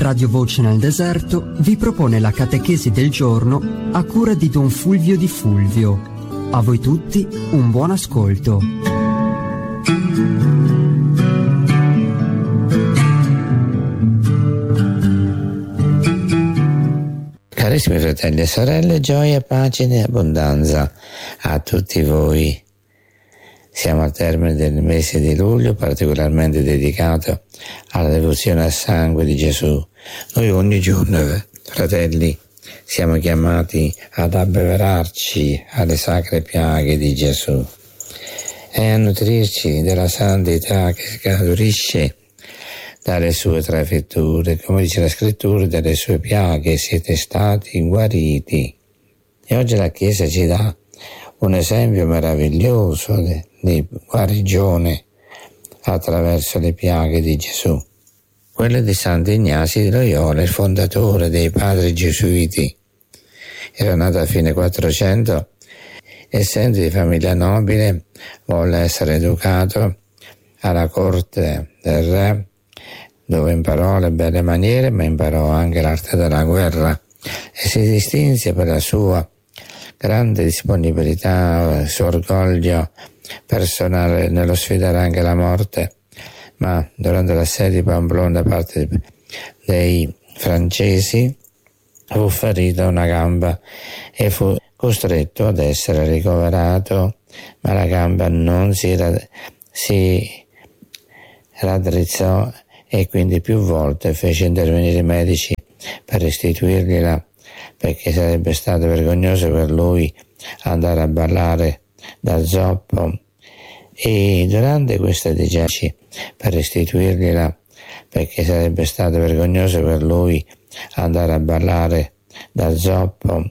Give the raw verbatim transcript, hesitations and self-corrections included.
Radio Voce nel Deserto vi propone la catechesi del giorno a cura di Don Fulvio Di Fulvio. A voi tutti un buon ascolto. Carissimi fratelli e sorelle, gioia, pace e abbondanza a tutti voi. Siamo al termine del mese di luglio, particolarmente dedicato alla devozione al sangue di Gesù. Noi ogni giorno, fratelli, siamo chiamati ad abbeverarci alle sacre piaghe di Gesù e a nutrirci della santità che scaturisce dalle sue trafetture. Come dice la scrittura, dalle sue piaghe siete stati guariti. E oggi la Chiesa ci dà un esempio meraviglioso di, di guarigione attraverso le piaghe di Gesù. Quelle di Sant'Ignazio di Loyola, il fondatore dei padri gesuiti. Era nato a fine quattrocento, essendo di famiglia nobile, volle essere educato alla corte del re, dove imparò le belle maniere, ma imparò anche l'arte della guerra e si distinse per la sua grande disponibilità, il suo orgoglio personale nello sfidare anche la morte. Ma durante l'assedio di Pamplona da parte dei francesi fu ferito una gamba e fu costretto ad essere ricoverato, ma la gamba non si, rad- si raddrizzò e quindi più volte fece intervenire i medici per restituirgliela, perché sarebbe stato vergognoso per lui andare a ballare da zoppo. E durante questa decesi per restituirgliela, perché sarebbe stato vergognoso per lui andare a ballare da zoppo,